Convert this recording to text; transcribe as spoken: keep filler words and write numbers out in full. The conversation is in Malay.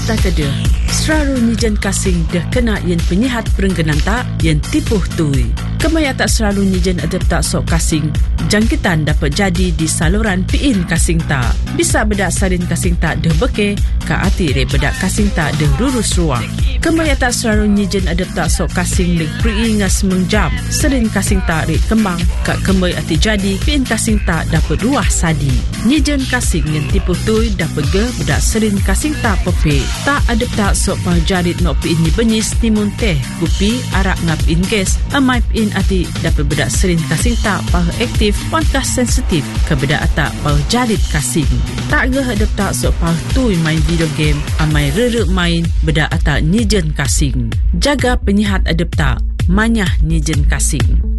tak keda. Selalu nyijen kasing dah kena yang penyihat perengganang tak yang tipuh tui. Kemaya tak selalu nyijen adep tak sok kasing. Jangkitan dapat jadi di saluran piin kasing tak. Bisa bedak salin kasing tak dah beke, ka hati re bedak kasing tak dah rurus ruang. Kemaya tak selalu nyijen adep tak sok kasing leg pri'i ngas mengjam. Salin kasing tak re kembang, ka kembay hati jadi piin kasing tak dapat ruah sadi. Nyijen kasing yang tipuh tui dapat ge bedak salin kasing tak pepe. Tak adep tak sok pahajarit nok piin ni benyis timun teh, kupi, arak ngap in gas, amai piin ati dapat bedak salin kasing tak pah aktif, pangkas sensitif ke bedak atak pahajarit kasing. Tak ge adep tak sok pah tui main video game, amai rere main bedak atak nyijen kasing. Jaga penyihat adep tak, manyah nyijen kasing.